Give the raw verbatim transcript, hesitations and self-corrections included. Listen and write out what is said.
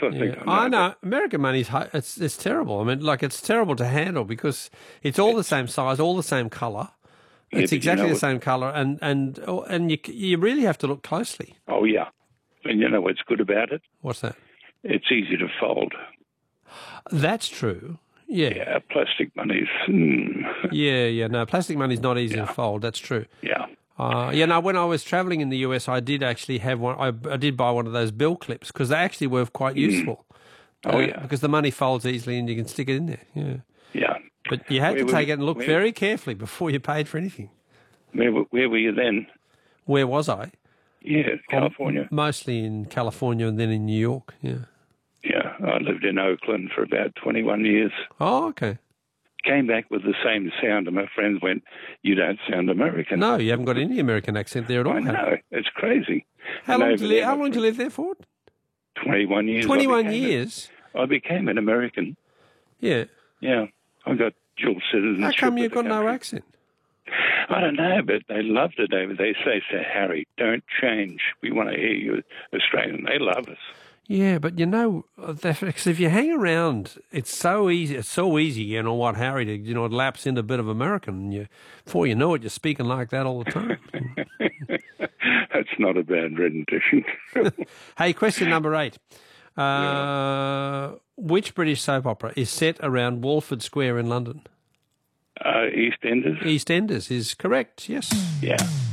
I Yeah. think I know. I know. American money's hu- it's it's terrible. I mean, like it's terrible to handle because it's all the same size, all the same colour. Yeah, It's but you exactly know the what- same colour, and and oh, and you you really have to look closely. Oh, yeah. And you know what's good about it? What's that? It's easy to fold. That's true. Yeah. Yeah, plastic money's, hmm. Yeah, yeah. No, plastic money's not easy Yeah. to fold. That's true. Yeah. Uh, yeah, no, when I was travelling in the U S, I did actually have one. I, I did buy one of those bill clips because they actually were quite useful. Oh, Uh, yeah. Because the money folds easily and you can stick it in there. Yeah. Yeah. But you had Where to were take you- it and look where- very carefully before you paid for anything. Where, were- where were you then? Where was I? Yeah, California. Mostly in California and then in New York. Yeah. Yeah, I lived in Oakland for about twenty-one years. Oh, okay. Came back with the same sound, and my friends went, "You don't sound American." No, you haven't got any American accent there at all. I have you? know. It's crazy. How And long, over did you, li- there, how my long did you live there for? twenty-one years. I twenty-one became a- years? I became an American. Yeah. Yeah, I got dual citizenship. How come with you've the got no country. accent? I don't know, but they loved it over. They say, "Say Harry, don't change. We want to hear you Australian." They love us. Yeah, but you know, because if you hang around, it's so easy. It's so easy, you know, what Harry did. You know, it lapse into a bit of American, and you, before you know it, you're speaking like that all the time. That's not a bad rendition. Hey, question number eight. Uh, which British soap opera is set around Walford Square in London? uh, EastEnders. EastEnders is correct, yes. Yeah.